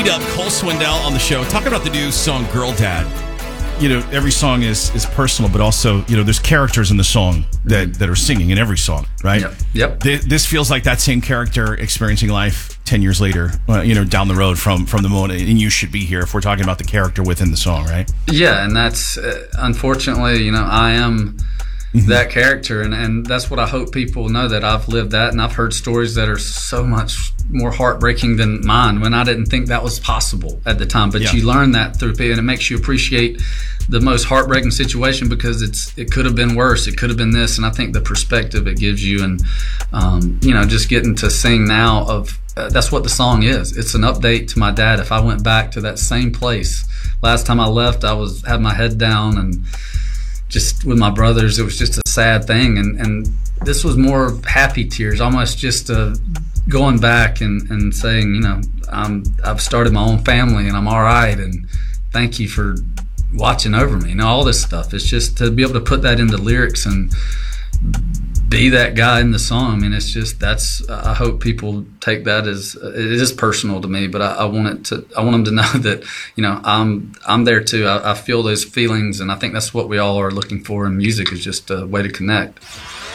G-Dub, Cole Swindell on the show. Talk about the new song Girl Dad. You know, every song is personal, but also, you know, there's characters in the song that are singing in every song, right? Yep. This feels like that same character experiencing life 10 years later, you know, down the road from the moment, and You Should Be Here, if we're talking about the character within the song, right? Yeah, and that's, unfortunately, you know, I am that character, and that's what I hope people know, that I've lived that, and I've heard stories that are so much more heartbreaking than mine, when I didn't think that was possible at the time. But you learn that through people, and it makes you appreciate the most heartbreaking situation, because it could have been worse, it could have been this, and I think the perspective it gives you, and you know, just getting to sing now of that's what the song is. It's an update to my dad. If I went back to that same place last time I left, I had my head down and just with my brothers, it was just a sad thing, and this was more happy tears, almost just going back and saying, you know, I've started my own family and I'm all right, and thank you for watching over me. You know, all this stuff. It's just to be able to put that into lyrics and be that guy in the song. I mean, it's just, I hope people take that as, it is personal to me, but I want them to know that, you know, I'm there too. I feel those feelings, and I think that's what we all are looking for in music, is just a way to connect.